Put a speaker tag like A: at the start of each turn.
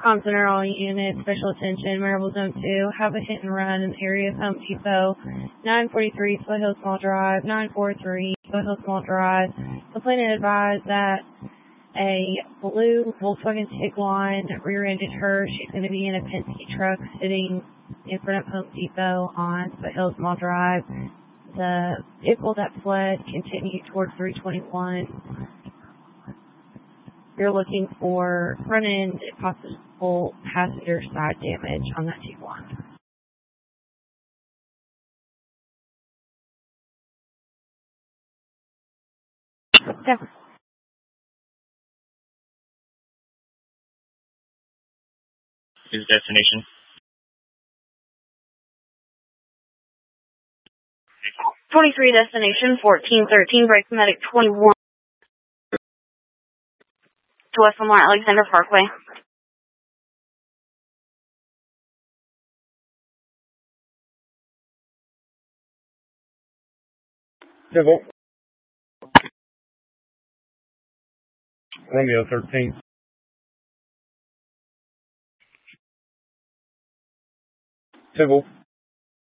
A: Compton all units, special attention, Maryville Zone 2, have a hit and run in the area of Home Depot, 943 Foothill Small Drive, 943 Foothill Small Drive. Complainant advised that a blue Volkswagen Tiguan rear-ended her. She's going to be in a Penske truck sitting in front of Home Depot on Foothill Small Drive. The vehicle that fled continued towards 321. You're looking for front end and possible passenger side damage on that Tiguan. Yeah.
B: His destination.
C: 23 destination, 1413, Break Medic 21. To West Lamar Alexander Parkway.
D: Civil. Romeo 13. Civil.